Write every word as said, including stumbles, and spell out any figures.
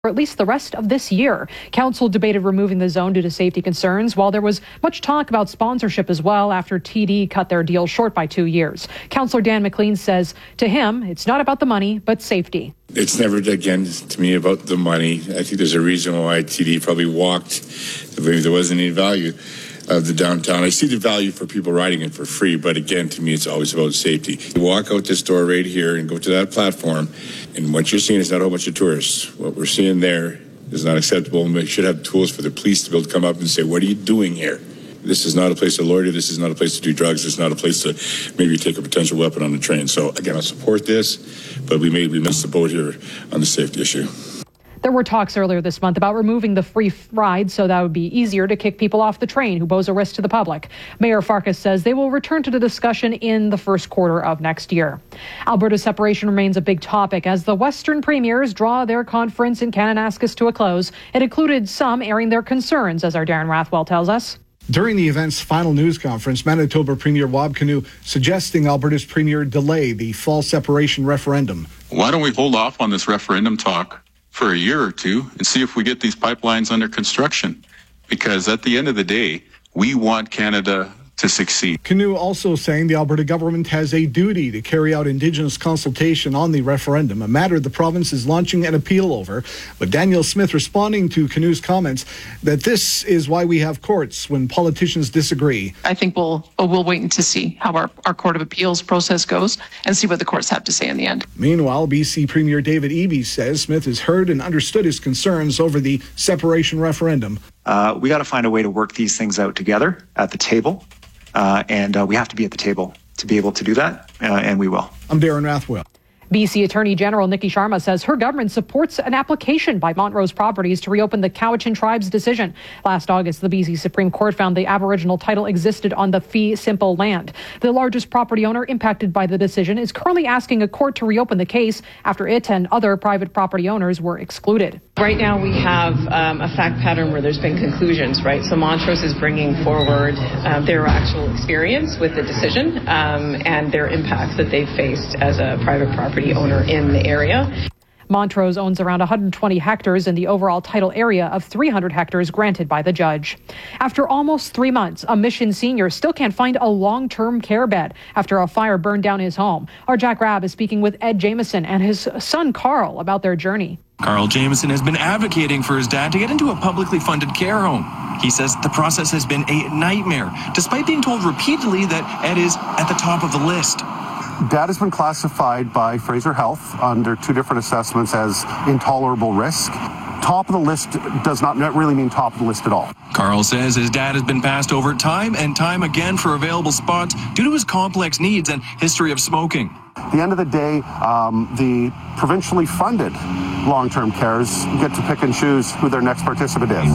for at least the rest of this year. Council debated removing the zone due to safety concerns, while there was much talk about sponsorship as well after T D cut their deal short by two years. Councillor Dan McLean says to him, it's not about the money, but safety. It's never, again, to me about the money. I think there's a reason why T D probably walked. Maybe there wasn't any value of the downtown. I see the value for people riding it for free, but again, to me, it's always about safety. You walk out this door right here and go to that platform, and what you're seeing is not a whole bunch of tourists. What we're seeing there is not acceptable, and we should have tools for the police to be able to come up and say, what are you doing here? This is not a place to loiter. This is not a place to do drugs. This is not a place to maybe take a potential weapon on the train. So, again, I support this, but we may we missed the boat here on the safety issue. There were talks earlier this month about removing the free ride so that would be easier to kick people off the train who pose a risk to the public. Mayor Farkas says they will return to the discussion in the first quarter of next year. Alberta's separation remains a big topic as the Western premiers draw their conference in Kananaskis to a close. It included some airing their concerns, as our Darren Rathwell tells us. During the event's final news conference, Manitoba Premier Wab Kinew suggesting Alberta's Premier delay the fall separation referendum. Why don't we hold off on this referendum talk for a year or two and see if we get these pipelines under construction? Because at the end of the day, we want Canada to succeed. Kinew also saying the Alberta government has a duty to carry out Indigenous consultation on the referendum, a matter the province is launching an appeal over. But Danielle Smith responding to Kinew's comments that this is why we have courts when politicians disagree. I think we'll we'll wait to see how our, our Court of Appeals process goes and see what the courts have to say in the end. Meanwhile, B C Premier David Eby says Smith has heard and understood his concerns over the separation referendum. Uh, we got to find a way to work these things out together at the table. Uh, and uh, we have to be at the table to be able to do that, uh, and we will. I'm Darren Rathwell. B C Attorney General Nikki Sharma says her government supports an application by Montrose Properties to reopen the Cowichan tribe's decision. Last August, the B C Supreme Court found the Aboriginal title existed on the fee simple land. The largest property owner impacted by the decision is currently asking a court to reopen the case after it and other private property owners were excluded. Right now we have um, a fact pattern where there's been conclusions, right? So Montrose is bringing forward um, their actual experience with the decision um, and their impacts that they've faced as a private property owner in the area. Montrose owns around one hundred twenty hectares in the overall title area of three hundred hectares granted by the judge. After almost three months, a Mission senior still can't find a long-term care bed after a fire burned down his home. Our Jack Rabb is speaking with Ed Jameson and his son Carl about their journey. Carl Jameson has been advocating for his dad to get into a publicly funded care home. He says the process has been a nightmare, despite being told repeatedly that Ed is at the top of the list. Dad has been classified by Fraser Health under two different assessments as intolerable risk. Top of the list does not really mean top of the list at all. Carl says his dad has been passed over time and time again for available spots due to his complex needs and history of smoking. At the end of the day, um, the provincially funded long-term cares get to pick and choose who their next participant is.